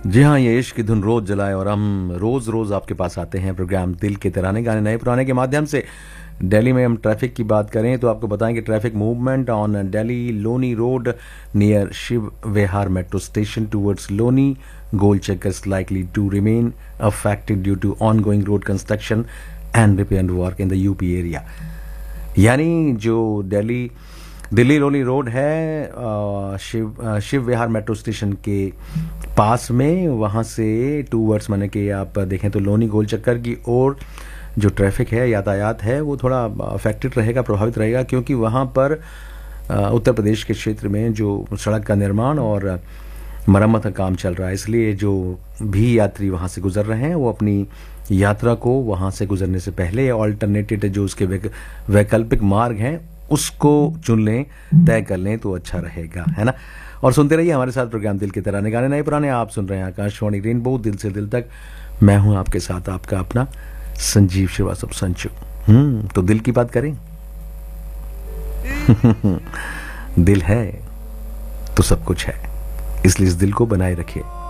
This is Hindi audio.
जी हाँ, ये इश्क की धुन रोज जलाए और हम रोज रोज आपके पास आते हैं प्रोग्राम दिल के तराने गाने नए पुराने के माध्यम से। दिल्ली में हम ट्रैफिक की बात करें तो आपको बताएं कि traffic movement on Delhi Loni road near Shiv Vihar metro station towards Loni गोल चक्कर is likely to remain affected due to ongoing road construction and repair work in the UP area. यानी जो दिल्ली लोनी रोड है शिव विहार मेट्रो स्टेशन के पास में, वहाँ से टूवर्ड्स माने कि आप देखें तो लोनी गोल चक्कर की ओर जो ट्रैफिक है, यातायात है, वो थोड़ा अफेक्टेड रहेगा, प्रभावित रहेगा, क्योंकि वहाँ पर उत्तर प्रदेश के क्षेत्र में जो सड़क का निर्माण और मरम्मत का काम चल रहा है, इसलिए जो भी यात्री वहाँ से गुजर रहे हैं वो अपनी यात्रा को वहाँ से गुजरने से पहले ऑल्टरनेटेड जो उसके वैकल्पिक मार्ग हैं उसको चुन लें, तय कर लें तो अच्छा रहेगा, है ना। और सुनते रहिए हमारे साथ प्रोग्राम दिल के तराने गाने नए पुराने। आप सुन रहे हैं आकाशवाणी रेनबो दिल से दिल तक। मैं हूं आपके साथ आपका अपना संजीव श्रीवास्तव संचू। तो दिल की बात करें। दिल है तो सब कुछ है, इसलिए इस दिल को बनाए रखिए।